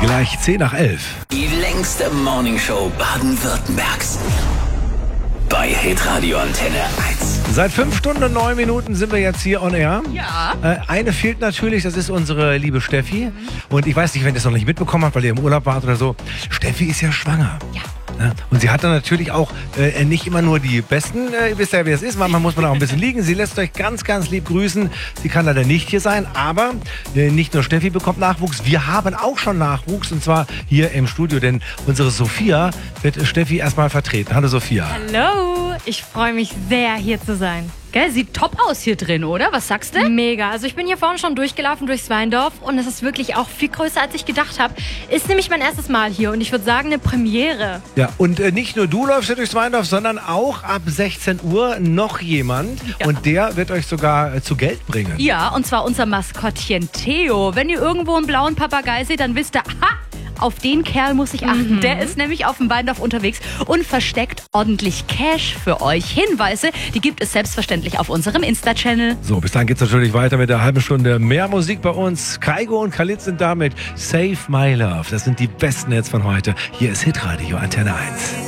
Gleich 10 nach 11. Die längste Morningshow Baden-Württembergs. Bei Hitradio Antenne 1. Seit 5 Stunden und 9 Minuten sind wir jetzt hier on air. Ja. Eine fehlt natürlich, das ist unsere liebe Steffi. Und ich weiß nicht, wenn ihr es noch nicht mitbekommen habt, weil ihr im Urlaub wart oder so. Steffi ist ja schwanger. Ja. Und sie hat dann natürlich auch nicht immer nur die besten, ihr wisst ja, wie es ist, manchmal muss man auch ein bisschen liegen. Sie lässt euch ganz, ganz lieb grüßen. Sie kann leider nicht hier sein, aber nicht nur Steffi bekommt Nachwuchs, wir haben auch schon Nachwuchs und zwar hier im Studio, denn unsere Sophia wird Steffi erstmal vertreten. Hallo Sophia. Hallo, ich freue mich sehr, hier zu sein. Gell, sieht top aus hier drin, oder? Was sagst du? Mega. Also ich bin hier vorhin schon durchgelaufen durchs Weindorf und es ist wirklich auch viel größer, als ich gedacht habe. Ist nämlich mein erstes Mal hier und ich würde sagen, eine Premiere. Ja, und nicht nur du läufst hier durchs Weindorf, sondern auch ab 16 Uhr noch jemand. Ja. Und der wird euch sogar zu Geld bringen. Ja, und zwar unser Maskottchen Theo. Wenn ihr irgendwo einen blauen Papagei seht, dann wisst ihr, aha, auf den Kerl muss ich achten. Der ist nämlich auf dem Weindorf unterwegs und versteckt ordentlich Cash für euch. Hinweise, die gibt es selbstverständlich auf unserem Insta-Channel. So, bis dann geht's natürlich weiter mit der halben Stunde mehr Musik bei uns. Kaigo und Khalid sind da mit Save My Love. Das sind die besten jetzt von heute. Hier ist Hitradio Antenne 1.